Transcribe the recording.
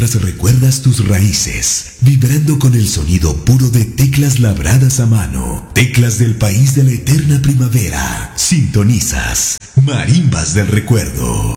mientras recuerdas tus raíces, vibrando con el sonido puro de teclas labradas a mano, teclas del país de la eterna primavera. Sintonizas Marimbas del Recuerdo.